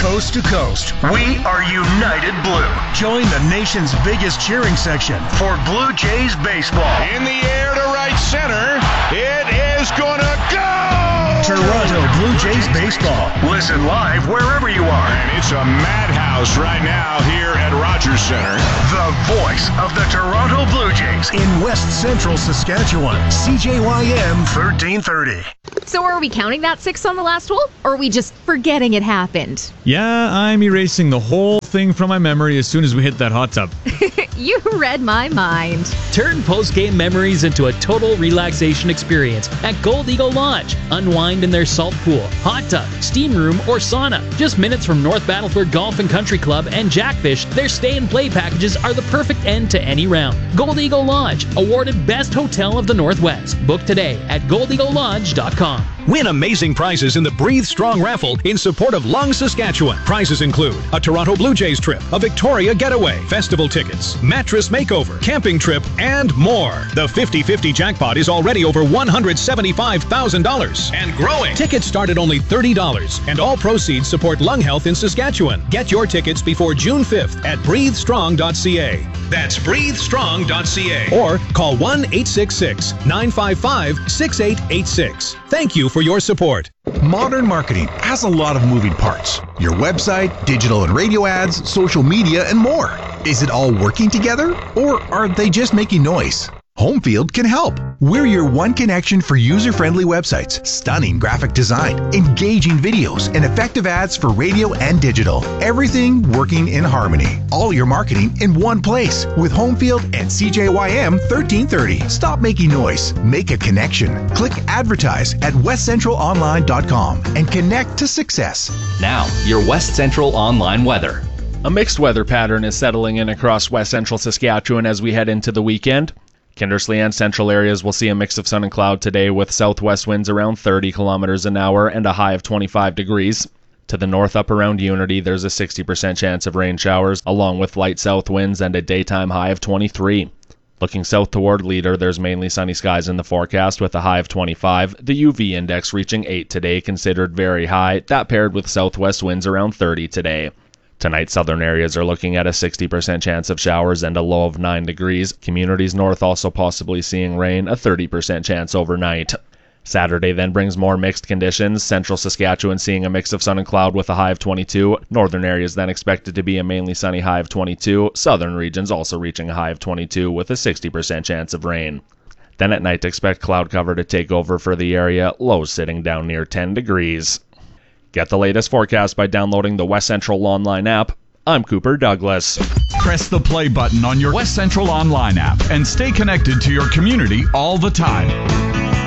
coast to coast. We are United Blue. Join the nation's biggest cheering section for Blue Jays baseball. In the air to right center. It is gonna go! Toronto Blue Jays baseball. Listen live wherever you are. And it's a madhouse right now here at Rogers Center. The voice of the Toronto Blue Jays in West Central Saskatchewan. CJYM 1330. So are we counting that 6 on the last hole, or are we just forgetting it happened? Yeah, I'm erasing the whole thing from my memory as soon as we hit that hot tub. You read my mind. Turn post-game memories into a total relaxation experience at Gold Eagle Lodge. Unwind in their salt pool, hot tub, steam room, or sauna. Just minutes from North Battleford Golf and Country Club and Jackfish, their stay and play packages are the perfect end to any round. Gold Eagle Lodge, awarded Best Hotel of the Northwest. Book today at goldeaglelodge.com. Win amazing prizes in the Breathe Strong raffle in support of Lung, Saskatchewan. Prizes include a Toronto Blue Jays trip, a Victoria getaway, festival tickets, mattress makeover, camping trip, and more. The 50-50 jackpot is already over $175,000 and growing. Tickets start at only $30, and all proceeds support lung health in Saskatchewan. Get your tickets before June 5th at breathestrong.ca. That's breathestrong.ca. Or call 1-866-955-6886. Thank you for your support. Modern marketing has a lot of moving parts. Your website, digital and radio ads, social media, and more. Is it all working together, or are they just making noise? Homefield can help. We're your one connection for user-friendly websites, stunning graphic design, engaging videos, and effective ads for radio and digital. Everything working in harmony. All your marketing in one place with Homefield and CJYM 1330. Stop making noise. Make a connection. Click advertise at westcentralonline.com and connect to success. Now, your West Central Online weather. A mixed weather pattern is settling in across West Central Saskatchewan as we head into the weekend. Kindersley and central areas will see a mix of sun and cloud today with southwest winds around 30 kilometers an hour and a high of 25 degrees. To the north up around Unity, there's a 60% chance of rain showers, along with light south winds and a daytime high of 23. Looking south toward Leader, there's mainly sunny skies in the forecast with a high of 25. The UV index reaching 8 today, considered very high, that paired with southwest winds around 30 today. Tonight, southern areas are looking at a 60% chance of showers and a low of 9 degrees. Communities north also possibly seeing rain, a 30% chance overnight. Saturday then brings more mixed conditions. Central Saskatchewan seeing a mix of sun and cloud with a high of 22. Northern areas then expected to be a mainly sunny high of 22. Southern regions also reaching a high of 22 with a 60% chance of rain. Then at night, expect cloud cover to take over for the area, lows sitting down near 10 degrees. Get the latest forecast by downloading the West Central Online app. I'm Cooper Douglas. Press the play button on your West Central Online app and stay connected to your community all the time.